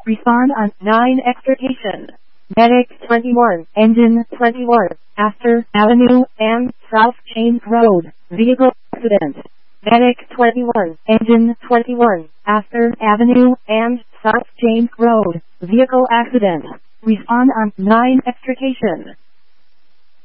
Respond on 9 extrication. Medic 21, Engine 21, Astor Avenue and South James Road, vehicle accident. Medic 21, Engine 21, Astor Avenue and South James Road, vehicle accident. Respond on 9 extrication.